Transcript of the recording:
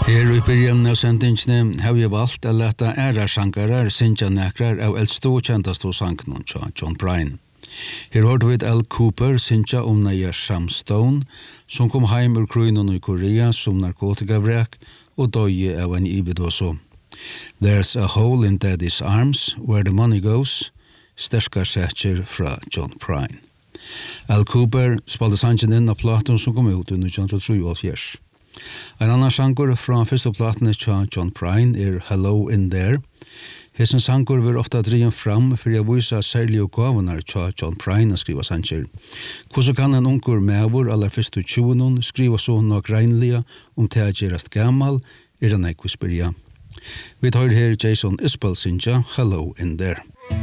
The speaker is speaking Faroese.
Her i byrjan av sendingene har vi valgt å lete ærasangarar synja nekrar av eldste og kjentast hos sangnon til John Prine. Her hørte vi Al Cooper synja Naya Sam Stone, som kom heim ur kruinon i Korea som narkotikavrek og døye av en ividåso. There's a hole in Daddy's arms where the money goes, sterska setjer fra John Prine. Al Cooper spalte sangen inn av platen som kom ut i 1973. En annan sanger fra første platen til John Prine Hello in There. Hesen sanger vil ofta drien fram for å vise særlige gavenar til John Prine å skriva sanger. Hvordan kan en ungur mevor aller første 20 skriva så nok regnlige til å gjerast gammal en ekvispirja. Vi tar her Jason Isbell synja Hello in There.